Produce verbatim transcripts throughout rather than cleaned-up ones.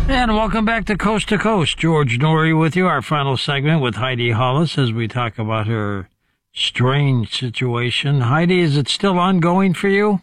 And welcome back to Coast to Coast. George Noory with you, our final segment with Heidi Hollis as we talk about her strange situation. Heidi, is it still ongoing for you?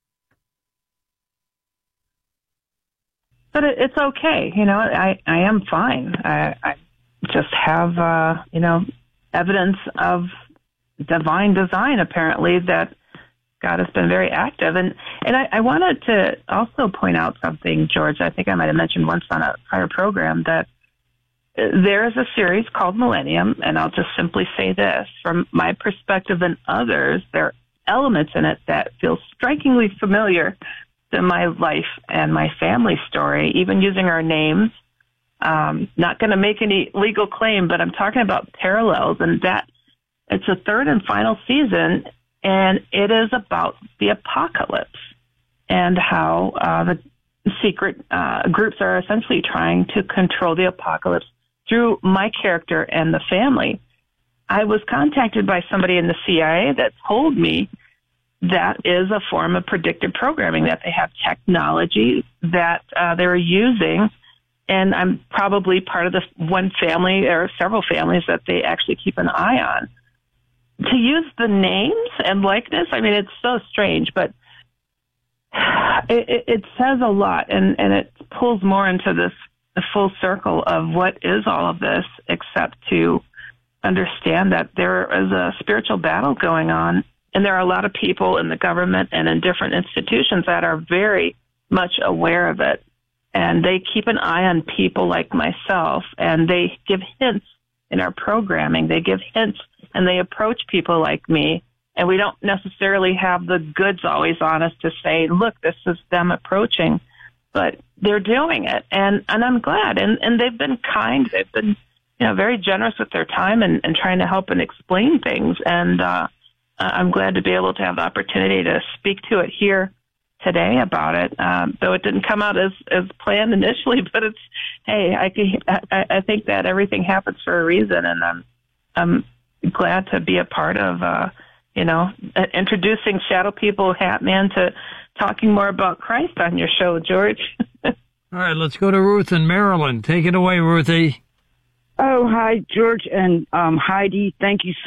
But it, it's okay. You know, I, I am fine. I, I just have, uh, you know, evidence of divine design, apparently, that God has been very active. And, and I, I wanted to also point out something, George. I think I might have mentioned once on a prior program that there is a series called Millennium, and I'll just simply say this. From my perspective and others, there are elements in it that feel strikingly familiar to my life and my family story, even using our names. Um, not going to make any legal claim, but I'm talking about parallels, and that it's a third and final season. And it is about the apocalypse and how uh, the secret uh, groups are essentially trying to control the apocalypse through my character and the family. I was contacted by somebody in the C I A that told me that is a form of predictive programming, that they have technology that uh, they're using. And I'm probably part of the one family or several families that they actually keep an eye on. To use the names and likeness, I mean, it's so strange, but it, it says a lot, and, and it pulls more into this the full circle of what is all of this, except to understand that there is a spiritual battle going on, and there are a lot of people in the government and in different institutions that are very much aware of it, and they keep an eye on people like myself, and they give hints in our programming. They give hints, and they approach people like me, and we don't necessarily have the goods always on us to say, look, this is them approaching, but they're doing it, and, and I'm glad. And, and they've been kind. They've been, you know, very generous with their time and, and trying to help and explain things, and uh, I'm glad to be able to have the opportunity to speak to it here today about it, um, though it didn't come out as, as planned initially, but it's, hey, I, could, I, I think that everything happens for a reason, and I'm, I'm glad to be a part of, uh, you know, introducing Shadow People Hat Man to talking more about Christ on your show, George. All right, let's go to Ruth in Maryland. Take it away, Ruthie. Oh, hi, George and um, Heidi. Thank you so